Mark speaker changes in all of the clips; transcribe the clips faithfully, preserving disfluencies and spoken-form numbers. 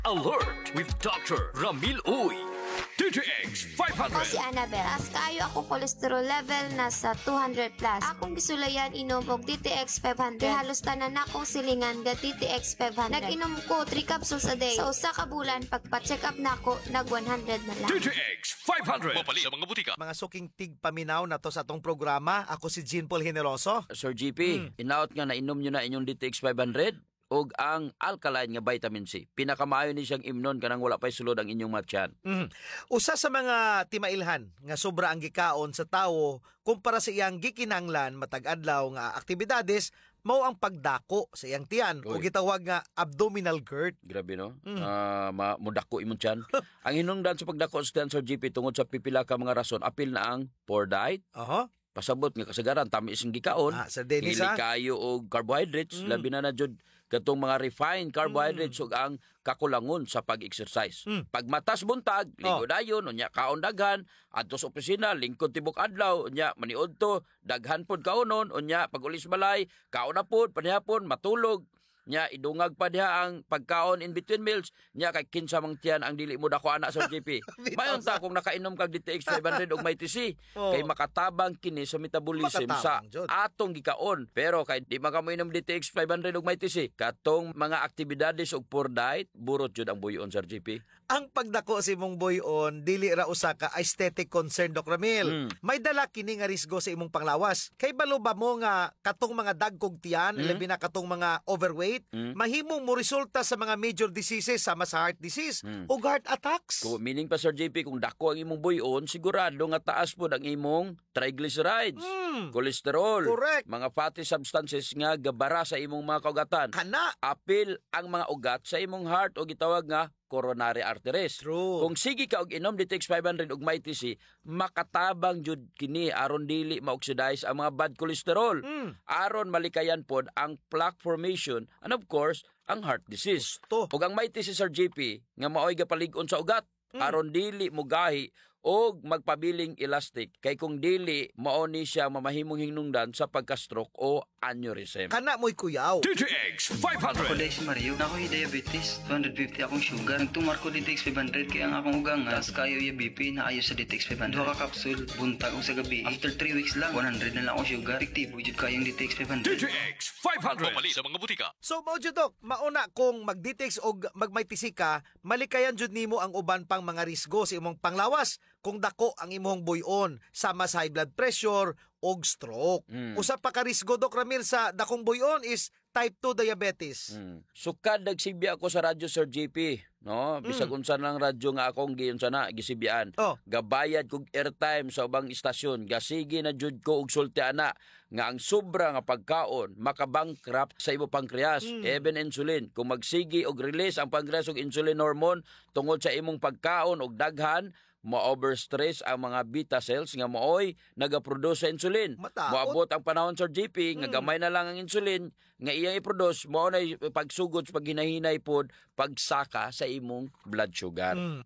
Speaker 1: Alert with Doctor Ramil Uy. D T X five
Speaker 2: Ako
Speaker 1: hundred.
Speaker 2: si Annabel. As kayo ako cholesterol level nasa two hundred plus. Akong gisulayan inom og D T X five hundred. Kaya halos tanan akong silingan ga D T X five hundred. Nag-inom ko three capsules a day. Sa usa ka bulan, pagpa-check up nako, nag one hundred na lang.
Speaker 1: D T X five hundred. Mapali sa mga butika.
Speaker 3: Mga suking tigpaminaw na to sa atong programa. Ako si Jean Paul Generoso.
Speaker 4: Sir G P, inaot nga na inom nyo na inyong D T X five hundred og ang alkaline nga vitamin C. Pinakamaayo ni siyang imnon kanang wala pa'y sulod ang inyong matyan.
Speaker 3: Mm. Usa sa mga timailhan nga sobra ang gikaon sa tawo kumpara sa iyang gikinanglan matag adlaw nga aktibidades mao ang pagdako sa iyang tiyan o
Speaker 4: Uy.
Speaker 3: gitawag nga abdominal girth.
Speaker 4: Grabe no? Ah, ma mudako imong tiyan. Ang hinungdan sa pagdako sa tiyan, Sir G P, tungod sa pipila ka mga rason, apil na ang poor diet,
Speaker 3: Aha.
Speaker 4: pasabot nga kasagaran tamis ang gikaon,
Speaker 3: Ah, Sir Dennis,
Speaker 4: hili
Speaker 3: ha?
Speaker 4: kayo og carbohydrates, labi na na jud katong mga refined carbohydrates ug ang kakulangon sa pag-exercise.
Speaker 3: Mm.
Speaker 4: Pag matas buntag, ligo
Speaker 3: Oh.
Speaker 4: dayon unya kaon daghan, adto sa opisina lingkod tibok adlaw, unya maniud to, daghan pod kaonon, unya pag ulis balay, kaon na pod panihapon matulog. Nya idungag pa diha ang pagkaon in between meals, nya kay kinsa mang tiyan ang dili mo dako ana sa G P. Mayon ta kung nakainom kag D T X five hundred og may T C,
Speaker 3: Oh.
Speaker 4: kay makatabang kini sa metabolism sa
Speaker 3: Makatabang, Jud.
Speaker 4: atong gikaon. Pero kay di man ka mo inom D T X five hundred og may T C, katong mga aktibidades og poor diet, burot jud ang buyon sa G P.
Speaker 3: Ang pagdako si mong buyon dili ra usa ka aesthetic concern, Doc Ramil.
Speaker 4: Mm.
Speaker 3: May dala kini nga risgo sa imong panglawas. Kay balo ba mo nga katong mga dagkog tiyan,
Speaker 4: Mm.
Speaker 3: labi na katong mga overweight,
Speaker 4: Mm.
Speaker 3: mahimong mo resulta sa mga major diseases sama sa heart disease
Speaker 4: Mm.
Speaker 3: o heart attacks.
Speaker 4: Kung meaning pa Sir J P, kung dako ang imong buyon, sigurado nga taas po ang imong triglycerides,
Speaker 3: Mm.
Speaker 4: cholesterol,
Speaker 3: Correct.
Speaker 4: mga fatty substances nga gabara sa imong mga kaugatan.
Speaker 3: Kana.
Speaker 4: Apil ang mga ugat sa imong heart o gitawag nga coronary arteries.
Speaker 3: True.
Speaker 4: Kung sige ka og inom D T X five hundred og may T C, makatabang jud kini aron dili ma-oxidize ang mga bad cholesterol.
Speaker 3: Mm.
Speaker 4: Aron malikayan pod ang plaque formation and of course, ang heart disease.
Speaker 3: Gusto.
Speaker 4: Ug ang may T C Sir J P nga maoy gapalig-on sa ugat aron dili mo gahi og magpabiling elastic kay kung dili mao ni siya mamahimong hinungdan sa pagka-stroke o aneurysm.
Speaker 3: Kana mo'y kuyaw.
Speaker 1: D T X five
Speaker 5: Ako
Speaker 1: hundred.
Speaker 5: dahil si Mario, na ako'y diabetes, two hundred fifty akong sugar. Nagtumar ko D T X five hundred kaya ang akong ugang nga, tas kayo yung B P na ayo sa D T X five hundred. Duha ka kapsul, buntag o sa gabi. After three weeks lang, one hundred na lang akong sugar. Efektibo jud kayong D T X five
Speaker 1: D
Speaker 5: hundred.
Speaker 1: T X five hundred. Mapali sa mga butika.
Speaker 3: So mao jud Doc, mauna kung mag-D T X og magmaytisi ka, malikayan jud nimo ang uban pang mga risgo sa imong panglawas kung dako ang imong buyon sama sa high blood pressure og stroke.
Speaker 4: Mm.
Speaker 3: Usa pa ka risgo Doc Ramil sa dakong buyon is type two diabetes.
Speaker 4: Mm. Sukad nagsibi ako sa radyo Sir J P, no? Bisag unsa lang radyo nga akong giyon sana gisibian.
Speaker 3: Oh.
Speaker 4: Gabayad kog airtime sa ubang istasyon, gasige na jud ko og sulti ana nga ang sobra nga pagkaon makabankrupt sa imo pancreas, even insulin. Kung magsigi og release ang pancreas og insulin hormone tungod sa imong pagkaon og daghan, ma-overstress ang mga beta cells nga mooy nagaproduce sa insulin.
Speaker 3: Mataot.
Speaker 4: Moabot ang panahon Sir J P nga gamay na lang ang insulin nga iyang i-produce, mao na pagsugod sa paghinahinay pod pagsaka sa imong blood sugar.
Speaker 3: Mm.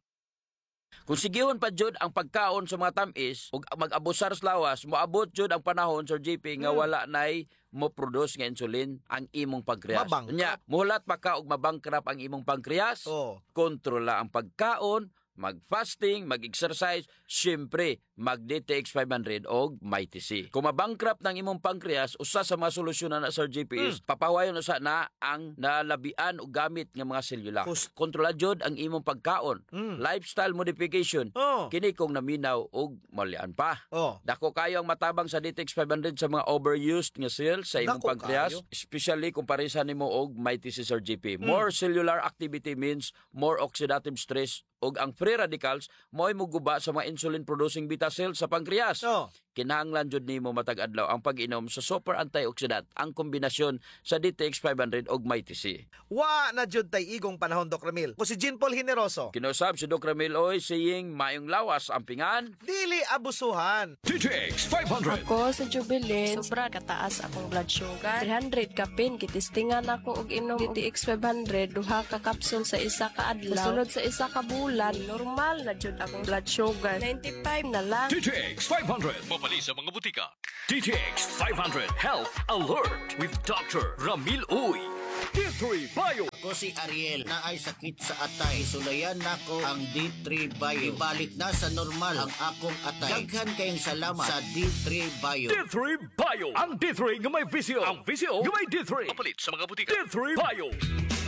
Speaker 4: Kung sigihon pa jud ang pagkaon sa mga tamis ug mag-abusar sa lawas, moabot jud ang panahon Sir J P nga wala nay mo produce nga insulin ang imong pancreas.
Speaker 3: Mabangkrap.
Speaker 4: Nya, muhulat pa ka og mabangkrap ang imong pancreas.
Speaker 3: Oh.
Speaker 4: Kontrola ang pagkaon, mag-fasting, mag-exercise, syempre, mag-D T X five hundred o may T C. Kung mabankrupt ng imong pancreas, usa sa mga solusyon na Sir J P is, papawayon usa na ang nalabian o gamit ng mga selula.
Speaker 3: Kus-
Speaker 4: Kontrola jud ang imong pagkaon.
Speaker 3: Mm.
Speaker 4: Lifestyle modification.
Speaker 3: Oh.
Speaker 4: Kini kung naminaw o malian pa.
Speaker 3: Oh.
Speaker 4: Dako kayo ang matabang sa D T X five hundred sa mga overused nga cells sa imong
Speaker 3: Dako
Speaker 4: pancreas,
Speaker 3: kayo.
Speaker 4: especially kung parisa nimo og may T C Sir J P. More cellular activity means more oxidative stress ug ang free radicals mo'y muguba sa mga insulin producing beta cells sa pancreas.
Speaker 3: Oh.
Speaker 4: Kinahanglan jud nimo matag adlaw ang pag-inom sa super antioxidant, ang kombinasyon sa D T X five hundred ug may T C.
Speaker 3: Wa na jud tay igong panahon Doc Ramil. Ko si Jean Paul Generoso.
Speaker 4: Kinusab si Doc Ramil Oy saying mayong lawas ang pingan.
Speaker 3: Dili abusuhan.
Speaker 1: D T X five hundred.
Speaker 6: Ako sa Jubilin, sobra kataas akong blood sugar. three hundred kapin, kitistingan ako og inom D T X five hundred, duha ka kapsul sa isa ka adlaw. Sunod sa isa ka bulan, normal na jud akong blood sugar. ninety-five na lang.
Speaker 1: D T X five hundred. Mapali sa mga butika. D T X five hundred Health Alert with Doctor Ramil Uy. D three Bio.
Speaker 7: Ako si Ariel na ay sakit sa atay. Sulayan nako ang D three Bio. Ibalik na sa normal ang akong atay. Daghan kayong salamat sa D three Bio.
Speaker 1: D three Bio. Ang D three nga may visyo. Ang visyo nga may D three. Kapalit sa mga butika. D three Bio.